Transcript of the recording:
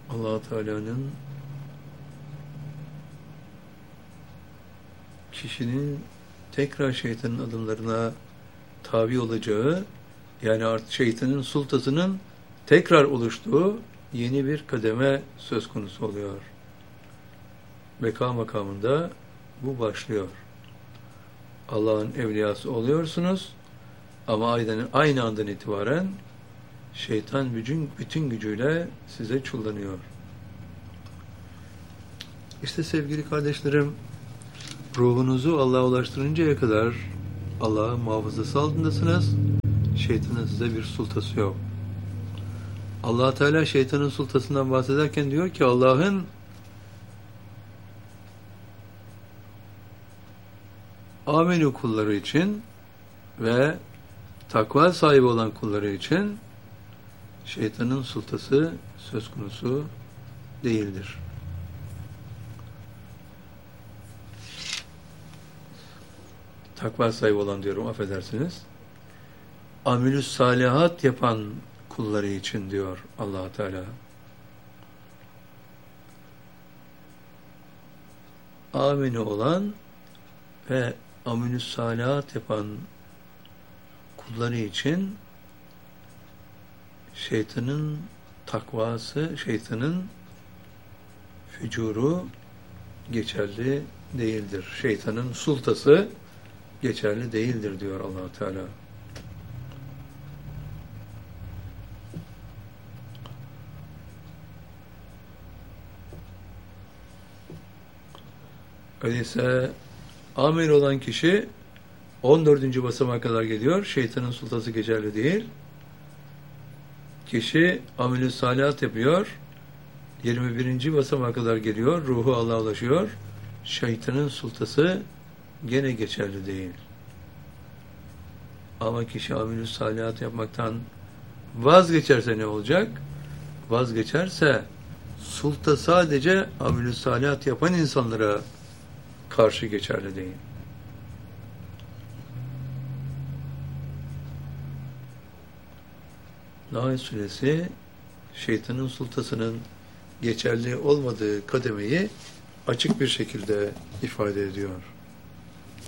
Allah Teala'nın kişinin tekrar şeytanın adımlarına tabi olacağı, yani artık şeytanın sultasının tekrar oluştuğu yeni bir kademe söz konusu oluyor. Beka makamında bu başlıyor. Allah'ın evliyası oluyorsunuz ama aynı andan itibaren şeytan bütün gücüyle size çullanıyor. İşte sevgili kardeşlerim, ruhunuzu Allah'a ulaştırıncaya kadar Allah'ın muhafazası altındasınız. Şeytanın size bir sultası yok. Allah Teala şeytanın sultasından bahsederken diyor ki Allah'ın amenü kulları için ve takva sahibi olan kulları için şeytanın sultası söz konusu değildir. Takva sahibi olan diyorum, affedersiniz. Amelü salihat yapan kulları için diyor Allah Teala. Amini olan ve amelü salihat yapan kulları için şeytanın takvası, şeytanın fücuru geçerli değildir. Şeytanın sultası geçerli değildir diyor Allah Teala. Öyleyse amel olan kişi 14. basamağa kadar geliyor. Şeytanın sultası geçerli değil. Kişi amel-i salihat yapıyor. 21. basamağa kadar geliyor. Ruhu Allah'a ulaşıyor. Şeytanın sultası gene geçerli değil. Ama kişi amel-i salihat yapmaktan vazgeçerse ne olacak? Vazgeçerse sulta sadece amel-i salihat yapan insanlara karşı geçerli değil. Nahl Suresi şeytanın sultasının geçerli olmadığı kademeyi açık bir şekilde ifade ediyor.